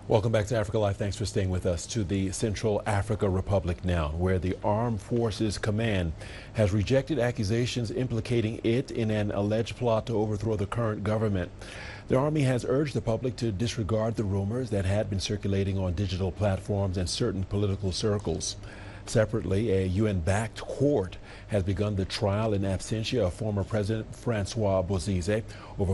Welcome back to Africa Live. Thanks for staying with us. To the Central Africa Republic now, where the Armed Forces Command has rejected accusations implicating it in an alleged plot to overthrow the current government. The Army has urged the public to disregard the rumors that had been circulating on digital platforms and certain political circles. Separately, a UN-backed court has begun the trial in absentia of former President Francois Bozize over